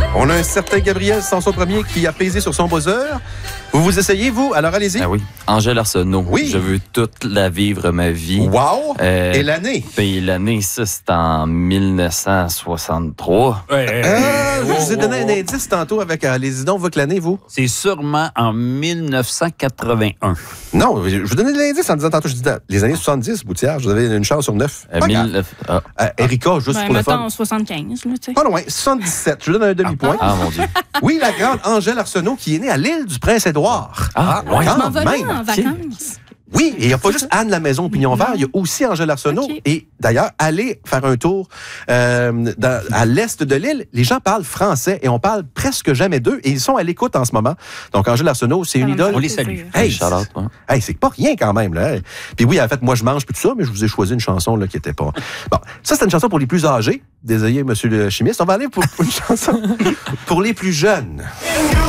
On a un certain Gabriel Sanson Premier qui a pesé sur son buzzer. Vous essayez, vous? Alors, allez-y. Ah oui. Angèle Arsenault. Oui. Je veux toute la vivre, ma vie. Wow! Et l'année? Puis l'année, ça, c'est en 1963. Je vous ai donné un indice tantôt avec les idons. Vous que l'année, vous? C'est sûrement en 1981. Non, je vous donnais de l'indice en disant tantôt, je disais les années 70, Boutière, vous avez une chance sur 9. Erika, juste pour le fun. Mettons 75, là, tu sais. Pas loin, 77. Je vous donne un demi-point. Ah, mon Dieu. Oui, la grande Angèle Arsenault qui est née à l'île du Prince-Édouard. Ouais. Je m'en vais là même. en vacances. Oui, et il n'y a pas juste Anne la Maison Pignon Vert, il y a aussi Angèle Arsenault. Okay. Et d'ailleurs, allez faire un tour à l'est de l'île. Les gens parlent français et on parle presque jamais d'eux. Et ils sont à l'écoute en ce moment. Donc, Angèle Arsenault, c'est une idole. On les salue. Hey, Shout-out, ouais. hey, c'est pas rien quand même. Là. Puis oui, en fait, moi, je mange plus tout ça, mais je vous ai choisi une chanson là, qui était pas... Bon, ça, c'est une chanson pour les plus âgés. Désolé, monsieur le chimiste. On va aller pour une chanson pour les plus jeunes.